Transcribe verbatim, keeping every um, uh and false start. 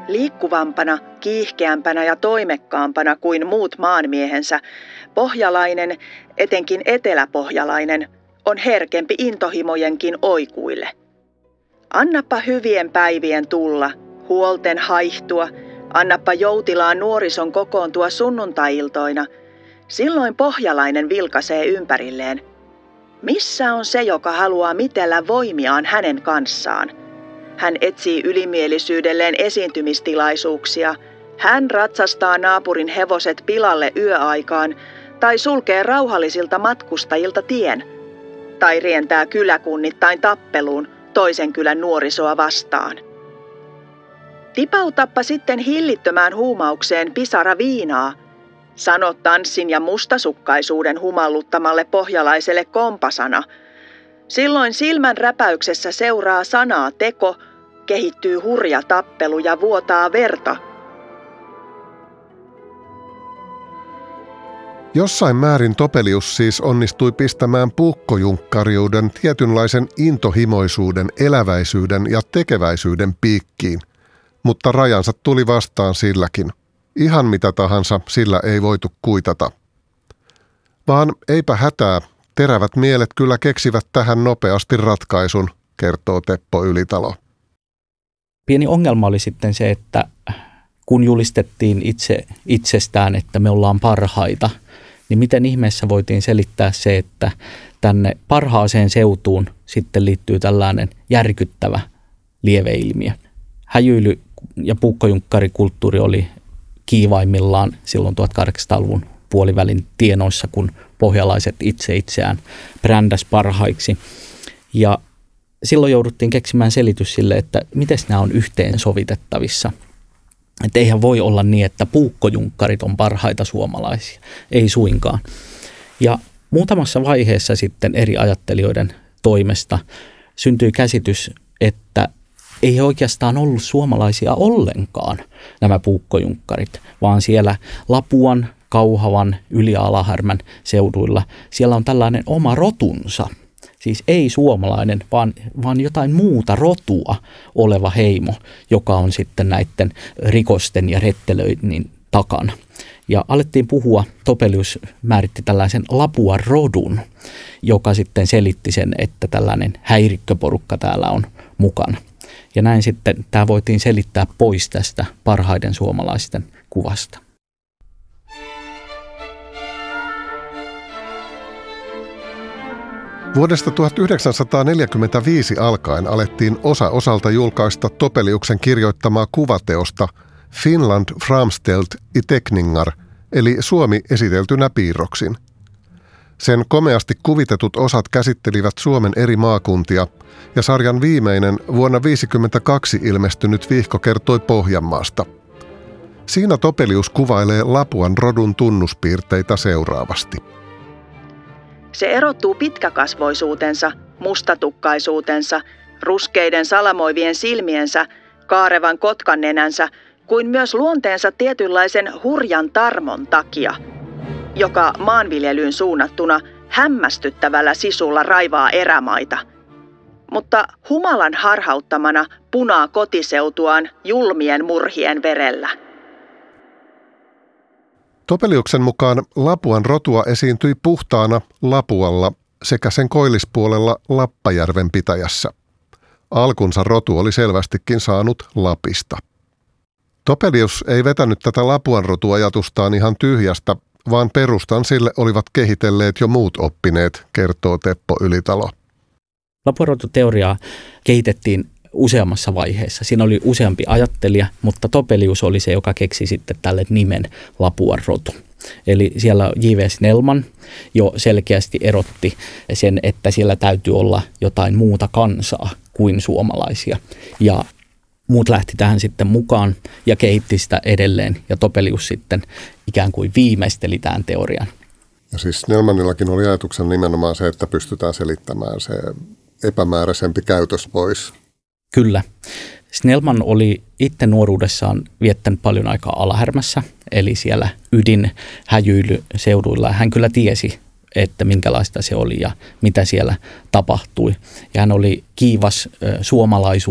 Liikkuvampana, kiihkeämpänä ja toimekkaampana kuin muut maanmiehensä, pohjalainen, etenkin eteläpohjalainen, on herkempi intohimojenkin oikuille. Annappa hyvien päivien tulla, huolten haihtua, annappa joutilaan nuorison kokoontua sunnuntai-iltoina, silloin pohjalainen vilkaisee ympärilleen. Missä on se, joka haluaa mitellä voimiaan hänen kanssaan? Hän etsii ylimielisyydelleen esiintymistilaisuuksia. Hän ratsastaa naapurin hevoset pilalle yöaikaan tai sulkee rauhallisilta matkustajilta tien. Tai rientää kyläkunnittain tappeluun toisen kylän nuorisoa vastaan. Tipautappa sitten hillittömään huumaukseen pisara viinaa. Sano tanssin ja mustasukkaisuuden humalluttamalle pohjalaiselle kompasana. Silloin silmän räpäyksessä seuraa sanaa teko, kehittyy hurja tappelu ja vuotaa verta. Jossain määrin Topelius siis onnistui pistämään puukkojunkkariuden tietynlaisen intohimoisuuden, eläväisyyden ja tekeväisyyden piikkiin, mutta rajansa tuli vastaan silläkin. Ihan mitä tahansa sillä ei voitu kuitata. Vaan eipä hätää, terävät mielet kyllä keksivät tähän nopeasti ratkaisun, kertoo Teppo Ylitalo. Pieni ongelma oli sitten se, että kun julistettiin itse itsestään, että me ollaan parhaita, niin miten ihmeessä voitiin selittää se, että tänne parhaaseen seutuun sitten liittyy tällainen järkyttävä lieveilmiö. Häjyily- ja puukkojunkkarikulttuuri oli kiivaimmillaan silloin tuhatkahdeksansataaluvun puolivälin tienoissa, kun pohjalaiset itse itseään brändäs parhaiksi. Ja silloin jouduttiin keksimään selitys sille, että miten nämä on yhteensovitettavissa. Että eihän voi olla niin, että puukkojunkkarit on parhaita suomalaisia. Ei suinkaan. Ja muutamassa vaiheessa sitten eri ajattelijoiden toimesta syntyi käsitys, että ei oikeastaan ollut suomalaisia ollenkaan nämä puukkojunkkarit, vaan siellä Lapuan, Kauhavan, Yli- ja Alahärmän seuduilla siellä on tällainen oma rotunsa. Siis ei suomalainen, vaan, vaan jotain muuta rotua oleva heimo, joka on sitten näiden rikosten ja rettelöinnin takana. Ja alettiin puhua, Topelius määritti tällaisen Lapuan rodun, joka sitten selitti sen, että tällainen häirikköporukka täällä on mukana. Ja näin sitten tämä voitiin selittää pois tästä parhaiden suomalaisten kuvasta. Vuodesta tuhatyhdeksänsataaneljäkymmentäviisi alkaen alettiin osa osalta julkaista Topeliuksen kirjoittamaa kuvateosta Finland framställt i teckningar, eli Suomi esiteltynä piirroksin. Sen komeasti kuvitetut osat käsittelivät Suomen eri maakuntia, ja sarjan viimeinen vuonna tuhatyhdeksänsataaviisikymmentäkaksi ilmestynyt vihko kertoi Pohjanmaasta. Siinä Topelius kuvailee Lapuan rodun tunnuspiirteitä seuraavasti. Se erottuu pitkäkasvoisuutensa, mustatukkaisuutensa, ruskeiden salamoivien silmiensä, kaarevan kotkannenänsä, kuin myös luonteensa tietynlaisen hurjan tarmon takia, joka maanviljelyyn suunnattuna hämmästyttävällä sisulla raivaa erämaita. Mutta humalan harhauttamana punaa kotiseutuaan julmien murhien verellä. Topeliuksen mukaan Lapuan rotua esiintyi puhtaana Lapualla sekä sen koillispuolella Lappajärven pitäjässä. Alkunsa rotu oli selvästikin saanut Lapista. Topelius ei vetänyt tätä Lapuan rotuajatustaan ihan tyhjästä, vaan perustan sille olivat kehitelleet jo muut oppineet, kertoo Teppo Ylitalo. Lapuan rotuteoriaa kehitettiin useammassa vaiheessa. Siinä oli useampi ajattelija, mutta Topelius oli se, joka keksi sitten tälle nimen Lapuan rotu. Eli siellä J V Snellman jo selkeästi erotti sen, että siellä täytyy olla jotain muuta kansaa kuin suomalaisia. Ja muut lähti tähän sitten mukaan ja kehitti sitä edelleen. Ja Topelius sitten ikään kuin viimeisteli tämän teorian. Ja siis Snellmanillakin oli ajatuksen nimenomaan se, että pystytään selittämään se epämääräisempi käytös pois. Kyllä. Snellman oli itse nuoruudessaan viettänyt paljon aikaa Alahärmässä, eli siellä ydinhäjyilyseuduilla. Hän kyllä tiesi, että minkälaista se oli ja mitä siellä tapahtui. Ja hän oli kiivas suomalaisuus